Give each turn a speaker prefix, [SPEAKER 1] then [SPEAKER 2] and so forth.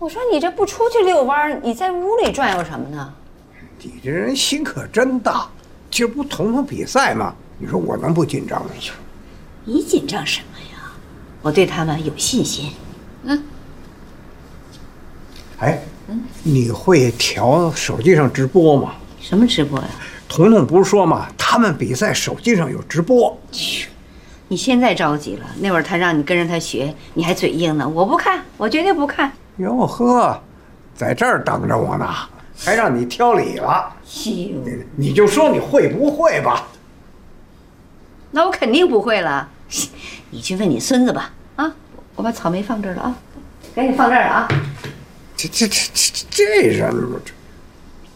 [SPEAKER 1] 我说你这不出去遛弯，你在屋里转悠什么呢？
[SPEAKER 2] 你这人心可真大，今儿不彤彤比赛吗？你说我能不紧张吗？
[SPEAKER 1] 你紧张什么呀？我对他们有信心。
[SPEAKER 2] 你会调手机上直播吗？
[SPEAKER 1] 什么直播呀？
[SPEAKER 2] 彤彤不是说嘛，他们比赛手机上有直播。
[SPEAKER 1] 你现在着急了，那会儿他让你跟着他学，你还嘴硬呢。我不看，我绝对不看。
[SPEAKER 2] 哟呵，在这儿等着我呢，还让你挑理了。你就说你会不会吧？
[SPEAKER 1] 那我肯定不会了。你去问你孙子吧。啊，我把草莓放这儿了啊，赶紧放这儿了啊。
[SPEAKER 2] 这人，